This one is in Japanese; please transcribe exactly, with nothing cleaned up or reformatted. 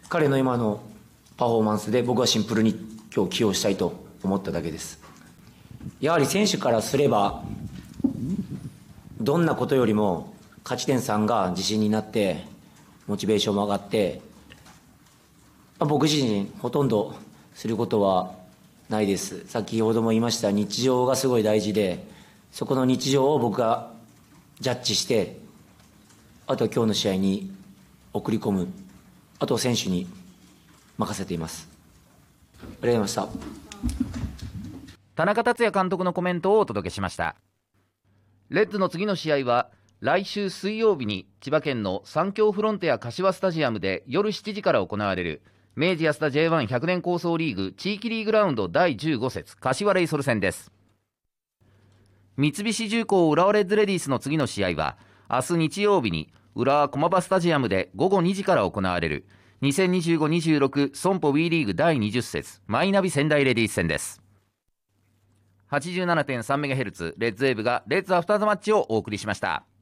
彼の今のパフォーマンスで僕はシンプルに今日起用したいと思っただけです。やはり選手からすれば、どんなことよりも勝ち点さんが自信になって、モチベーションも上がって、僕自身ほとんどすることはないです。先ほども言いました日常がすごい大事で、そこの日常を僕がジャッジして、あとは今日の試合に送り込む、あとは選手に任せています。ありがとうございました。 田中達也監督のコメントをお届けしました。レッズの次の試合は来週水曜日に千葉県の三協フロンテア柏スタジアムで夜しちじから行われる明治安田 ジェイワンひゃく 年構想リーグ地域リーグラウンドだいじゅうご節柏レイソル戦です。三菱重工浦和レッズレディースの次の試合は明日日曜日に浦和駒場スタジアムでごごにじから行われるにせんにじゅうご にじゅうろく 損保 WE リーグだいにじゅう節マイナビ仙台レディース戦です。 はちじゅうななてんさんメガヘルツ レッズウェーブがレッズアフターザマッチをお送りしました。